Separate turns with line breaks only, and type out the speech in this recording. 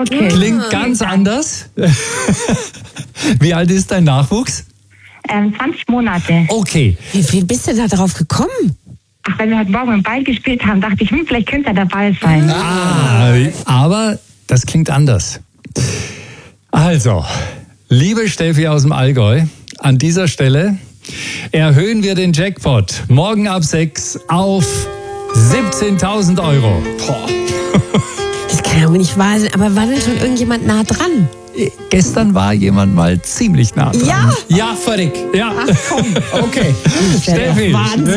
Okay.
Klingt ganz anders. Wie alt ist dein Nachwuchs?
20 Monate.
Okay.
Wie bist du da drauf gekommen?
Ach, weil wir heute Morgen im Ball gespielt haben, dachte ich, vielleicht könnte er dabei sein.
Aber das klingt anders. Also, liebe Steffi aus dem Allgäu, an dieser Stelle erhöhen wir den Jackpot morgen ab 6 auf 17.000 Euro.
Das kann ja wohl nicht wahr sein, aber war denn schon irgendjemand nah dran?
Gestern war jemand mal ziemlich nah dran.
Ja?
Ja, völlig.
Ja.
Okay.
Steffi,
Wahnsinn.